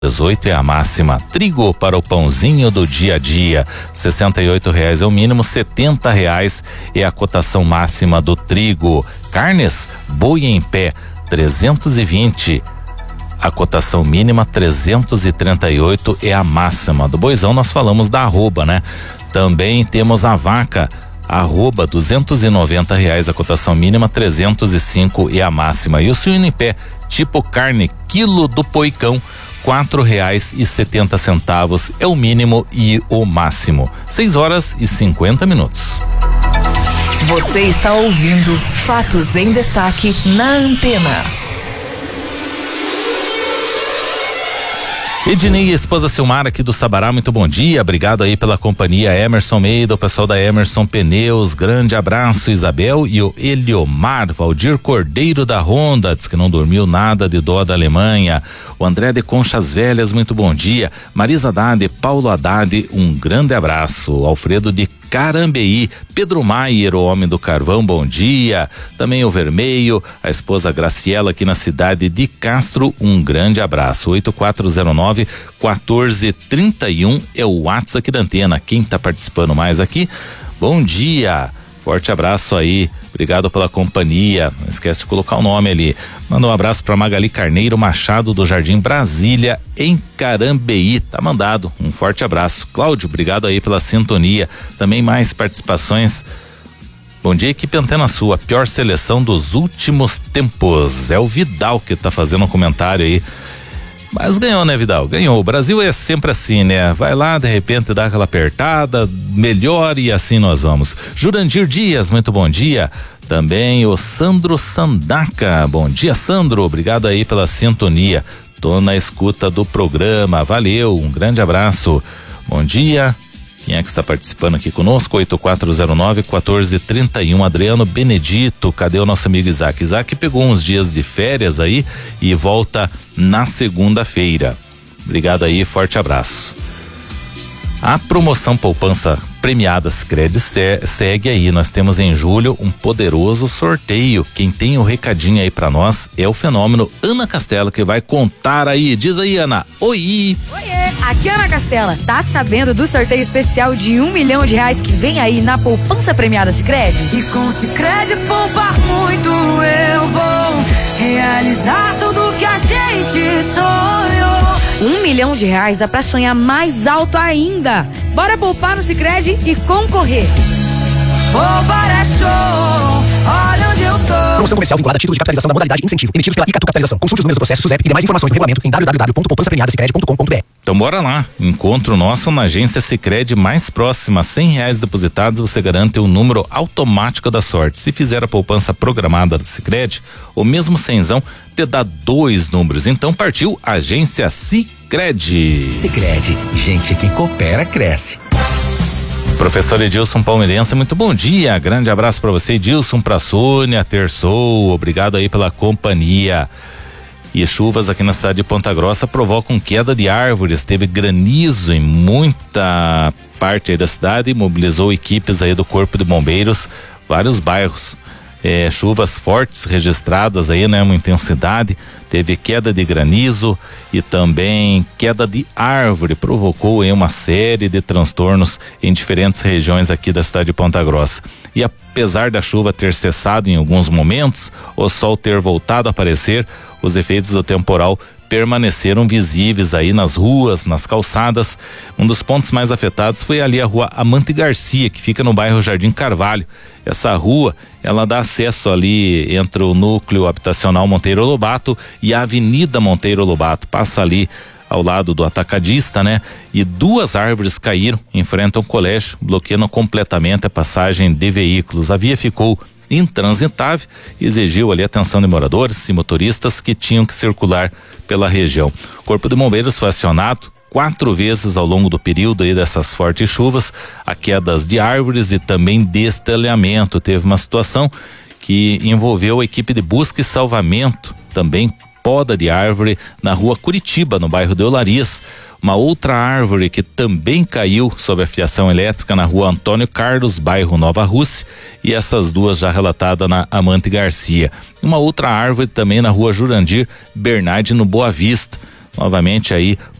18 é a máxima. Trigo para o pãozinho do dia a dia, R$68 é o mínimo, R$70 é a cotação máxima do trigo. Carnes, boi em pé, 320. A cotação mínima 338 é a máxima. Do boizão nós falamos da arroba, né? Também temos a vaca, arroba R$290, a cotação mínima 305 é a máxima. E o suíno em pé, tipo carne, quilo do poicão, R$4,70 é o mínimo e o máximo. 6h50. Você está ouvindo Fatos em Destaque na Antena. Ednei e a esposa Silmar aqui do Sabará, muito bom dia, obrigado aí pela companhia. Emerson Meida, o pessoal da Emerson Pneus, grande abraço. Isabel e o Eliomar, Valdir Cordeiro da Honda, diz que não dormiu nada de dó da Alemanha. O André de Conchas Velhas, muito bom dia. Marisa Haddad, Paulo Haddad, um grande abraço. Alfredo de Carambeí, Pedro Maier, o homem do carvão, bom dia. Também o Vermelho, a esposa Graciela aqui na cidade de Castro, um grande abraço. 8409-1431 é o WhatsApp aqui da Antena. Quem tá participando mais aqui? Bom dia, forte abraço aí, obrigado pela companhia, não esquece de colocar o nome ali. Manda um abraço para Magali Carneiro Machado do Jardim Brasília em Carambeí, tá mandado, um forte abraço. Cláudio, obrigado aí pela sintonia. Também mais participações. Bom dia, equipe Antena Sul, a pior seleção dos últimos tempos. É o Vidal que tá fazendo um comentário aí. Mas ganhou, né, Vidal? Ganhou. O Brasil é sempre assim, né? Vai lá, de repente dá aquela apertada, melhor e assim nós vamos. Jurandir Dias, muito bom dia. Também o Sandro Sandaca. Bom dia, Sandro. Obrigado aí pela sintonia. Tô na escuta do programa. Valeu, um grande abraço. Bom dia. Quem é que está participando aqui conosco? 8409-1431, Adriano Benedito. Cadê o nosso amigo Isaac? Isaac pegou uns dias de férias aí e volta na segunda-feira. Obrigado aí, forte abraço. A promoção Poupança Premiada Sicredi segue aí. Nós temos em julho um poderoso sorteio. Quem tem o recadinho aí pra nós é o fenômeno Ana Castela, que vai contar aí. Diz aí, Ana. Oi! Oiê, aqui é Ana Castela. Tá sabendo do sorteio especial de R$1 milhão que vem aí na Poupança Premiada Sicredi? E com o Sicredi poupar muito eu vou realizar tudo que a gente sonhou. R$1 milhão dá pra sonhar mais alto ainda. Bora poupar no Sicredi e concorrer. Poupar é show, olha onde eu tô. Promoção comercial vinculada a título de capitalização da modalidade incentivo, emitidos pela Icatu Capitalização. Consulte os números do processo SUSEP e demais informações no regulamento em www.poupançapremiadasicredi.com.br. Então bora lá, encontro nosso na agência Sicredi mais próxima. R$100 depositados, você garante o número automático da sorte. Se fizer a poupança programada do Sicredi, o mesmo cenzão te dá 2 números. Então partiu, agência Sicredi. Sicredi, gente que coopera cresce. Professor Edilson Palmeirense, muito bom dia, grande abraço para você, Edilson, pra Sônia, Terçou, obrigado aí pela companhia. E chuvas aqui na cidade de Ponta Grossa provocam queda de árvores, teve granizo em muita parte aí da cidade, mobilizou equipes aí do Corpo de Bombeiros, vários bairros. Chuvas fortes registradas aí, né? Uma intensidade, teve queda de granizo e também queda de árvore, provocou aí uma série de transtornos em diferentes regiões aqui da cidade de Ponta Grossa. E apesar da chuva ter cessado em alguns momentos, o sol ter voltado a aparecer, os efeitos do temporal permaneceram visíveis aí nas ruas, nas calçadas. Um dos pontos mais afetados foi ali a rua Amante Garcia, que fica no bairro Jardim Carvalho. Essa rua, ela dá acesso ali entre o núcleo habitacional Monteiro Lobato e a Avenida Monteiro Lobato. Passa ali ao lado do atacadista, né? E 2 árvores caíram em frente ao colégio, bloqueando completamente a passagem de veículos. A via ficou intransitável, exigiu ali a atenção de moradores e motoristas que tinham que circular pela região. O Corpo de Bombeiros foi acionado 4 vezes ao longo do período aí dessas fortes chuvas, a quedas de árvores e também destelhamento. Teve uma situação que envolveu a equipe de busca e salvamento, também poda de árvore na rua Curitiba, no bairro de Olarias. Uma outra árvore que também caiu sob a fiação elétrica na rua Antônio Carlos, bairro Nova Rússia, e essas 2 já relatadas na Amante Garcia. Uma outra árvore também na rua Jurandir Bernardi, no Boa Vista. novamente aí